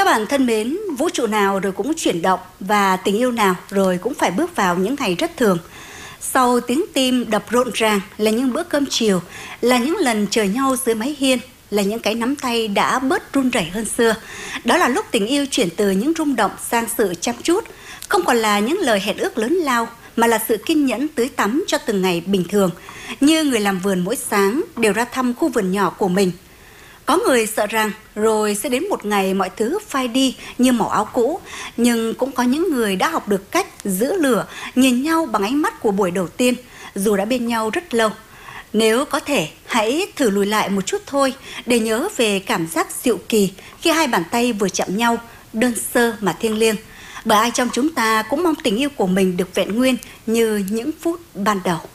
Các bạn thân mến, vũ trụ nào rồi cũng chuyển động và tình yêu nào rồi cũng phải bước vào những ngày rất thường. Sau tiếng tim đập rộn ràng là những bữa cơm chiều, là những lần chờ nhau dưới mái hiên, là những cái nắm tay đã bớt run rẩy hơn xưa. Đó là lúc tình yêu chuyển từ những rung động sang sự chăm chút, không còn là những lời hẹn ước lớn lao mà là sự kiên nhẫn tưới tắm cho từng ngày bình thường. Như người làm vườn mỗi sáng đều ra thăm khu vườn nhỏ của mình. Có người sợ rằng rồi sẽ đến một ngày mọi thứ phai đi như màu áo cũ, nhưng cũng có những người đã học được cách giữ lửa, nhìn nhau bằng ánh mắt của buổi đầu tiên, dù đã bên nhau rất lâu. Nếu có thể, hãy thử lùi lại một chút thôi để nhớ về cảm giác dịu kỳ khi hai bàn tay vừa chạm nhau, đơn sơ mà thiêng liêng. Bởi ai trong chúng ta cũng mong tình yêu của mình được vẹn nguyên như những phút ban đầu.